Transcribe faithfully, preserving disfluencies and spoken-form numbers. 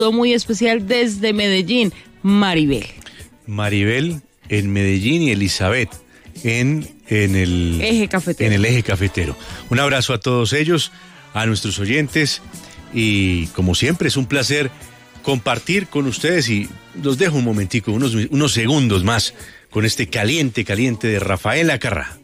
muy especial desde Medellín, Maribel. Maribel en Medellín y Elizabeth en, en, el, eje cafetero. en el eje cafetero. Un abrazo a todos ellos, a nuestros oyentes, y como siempre es un placer compartir con ustedes, y los dejo un momentico, unos, unos segundos más con este caliente, caliente de Rafael Acarrá.